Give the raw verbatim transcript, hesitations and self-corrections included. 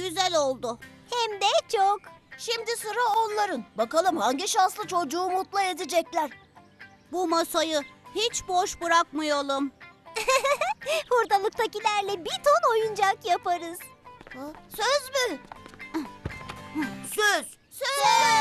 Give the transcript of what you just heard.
Güzel oldu. Hem de çok. Şimdi sıra onların. Bakalım hangi şanslı çocuğu mutlu edecekler. Bu masayı hiç boş bırakmayalım. Hurdalıktakilerle bir ton oyuncak yaparız. Söz mü? Söz. Söz.